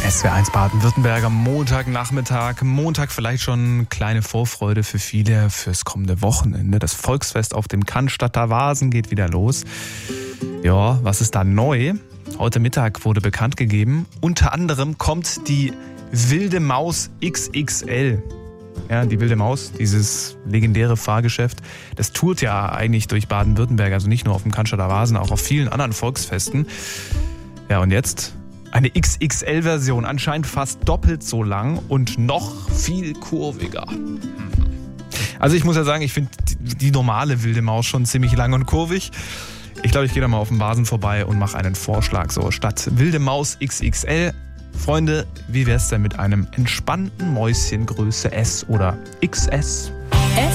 SWR1 Baden-Württemberg am Montagnachmittag. Montag vielleicht schon kleine Vorfreude für viele fürs kommende Wochenende. Das Volksfest auf dem Cannstatter Wasen geht wieder los. Ja, was ist da neu? Heute Mittag wurde bekannt gegeben, unter anderem kommt die Wilde Maus XXL. Ja, die Wilde Maus, dieses legendäre Fahrgeschäft, das tourt ja eigentlich durch Baden-Württemberg, also nicht nur auf dem Cannstatter Wasen, auch auf vielen anderen Volksfesten. Ja, und jetzt eine XXL-Version, anscheinend fast doppelt so lang und noch viel kurviger. Also ich muss ja sagen, ich finde die normale Wilde Maus schon ziemlich lang und kurvig. Ich glaube, ich gehe da mal auf den Vasen vorbei und mache einen Vorschlag. So, statt Wilde Maus XXL, Freunde, wie wär's denn mit einem entspannten Mäuschen Größe S oder XS?